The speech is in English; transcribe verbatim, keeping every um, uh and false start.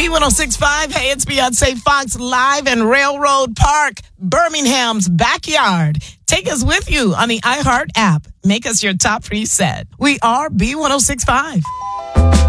B one oh six point five, hey, it's Beyonce Fox live in Railroad Park, Birmingham's backyard. Take us with you on the iHeart app. Make us your top preset. We are B one oh six point five.